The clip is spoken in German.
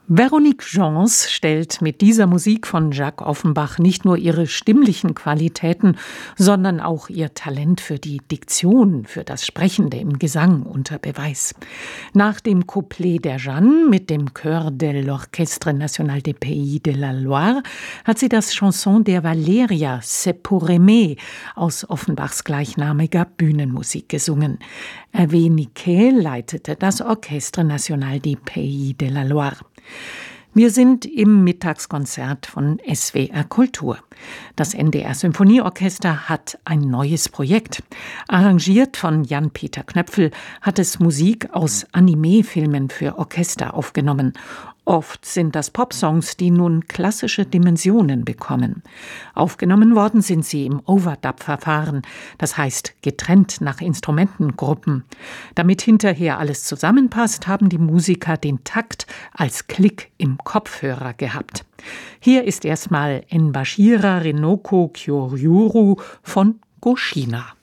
Véronique Gens stellt mit dieser Musik von Jacques Offenbach nicht nur ihre stimmlichen Qualitäten, sondern auch ihr Talent für die Diktion, für das Sprechende im Gesang unter Beweis. Nach dem Couplet der Jeanne mit dem Chœur de l'Orchestre National des Pays de la Loire hat sie das Chanson der Valeria, C'est pour aimer, aus Offenbachs gleichnamiger Bühnenmusik gesungen. Hervé Niquet leitete das Orchestre National des Pays de la Loire. Wir sind im Mittagskonzert von SWR Kultur. Das NDR Symphonieorchester hat ein neues Projekt. Arrangiert von Jan-Peter Knöpfel hat es Musik aus Anime-Filmen für Orchester aufgenommen. Oft sind das Popsongs, die nun klassische Dimensionen bekommen. Aufgenommen worden sind sie im Overdub-Verfahren, das heißt getrennt nach Instrumentengruppen. Damit hinterher alles zusammenpasst, haben die Musiker den Takt als Klick im Kopfhörer gehabt. Hier ist erstmal Enbashira Renoko Kyoryuru von Goshina.